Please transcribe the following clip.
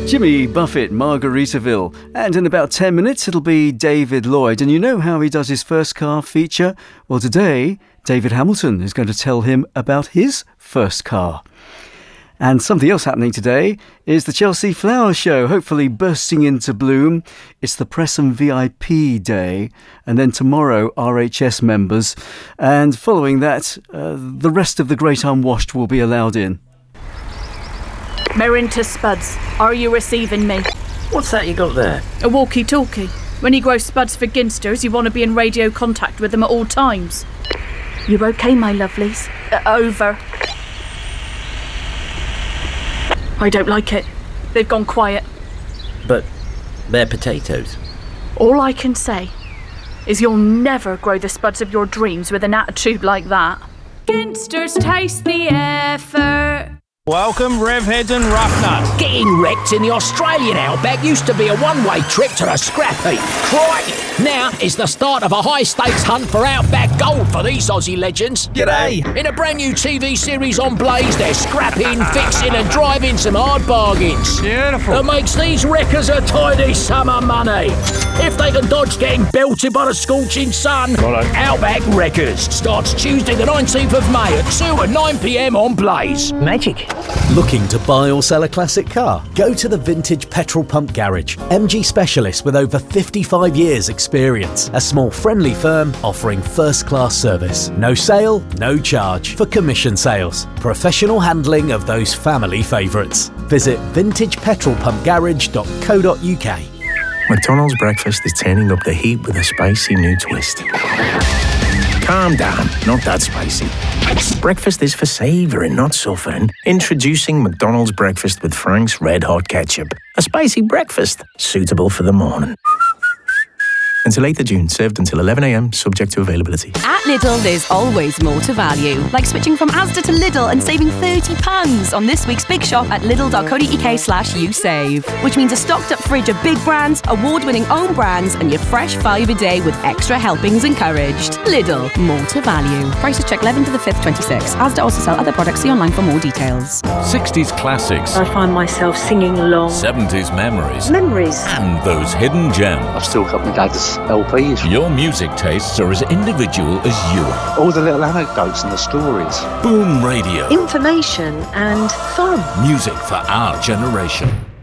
Jimmy Buffett, Margaritaville, and in about 10 minutes it'll be David Lloyd. And you know how he does his first car feature? Well, today David Hamilton is going to tell him about his first car. And something else happening today is the Chelsea Flower Show, hopefully bursting into bloom. It's the Press and VIP day, and then tomorrow RHS members. And following that, the rest of the Great Unwashed will be allowed in. Merrin to Spuds, are you receiving me? What's that you got there? A walkie-talkie. When you grow spuds for ginsters, you want to be in radio contact with them at all times. You okay, my lovelies? Over. I don't like it. They've gone quiet. But they're potatoes. All I can say is you'll never grow the spuds of your dreams with an attitude like that. Ginsters taste the effort. Welcome, Revheads and Roughnut. Getting wrecked in the Australian outback used to be a one-way trip to the scrap heap. Crikey! Now it's the start of a high-stakes hunt for outback gold for these Aussie legends. G'day! In a brand new TV series on Blaze, they're scrapping, fixing and driving some hard bargains. Beautiful. That makes these wreckers a tidy sum of money. If they can dodge getting belted by the scorching sun, Outback Wreckers starts Tuesday the 19th of May at 2 and 9 p.m. on Blaze. Magic. Looking to buy or sell a classic car? Go to the Vintage Petrol Pump Garage. MG specialists with over 55 years experience. A small friendly firm offering first-class service. No sale, no charge for commission sales. Professional handling of those family favourites. Visit vintagepetrolpumpgarage.co.uk. McDonald's breakfast is turning up the heat with a spicy new twist. Calm down, not that spicy. Breakfast is for savouring, not suffering. Introducing McDonald's breakfast with Frank's Red Hot Ketchup. A spicy breakfast, suitable for the morning. Until 8th of June, served until 11 a.m, subject to availability. At Lidl, there's always more to value. Like switching from Asda to Lidl and saving £30 on this week's Big Shop at lidl.co.uk/usave. Which means a stocked-up fridge of big brands, award-winning own brands, and your fresh 5 a day with extra helpings encouraged. Lidl, more to value. Prices check 11 to the 5th, 26. Asda also sell other products. See online for more details. 60s classics. I find myself singing along. 70s memories. Memories. And those hidden gems. I've still got my dad's LPs. Your music tastes are as individual as you are. All the little anecdotes and the stories. Boom Radio. Information and fun. Music for our generation.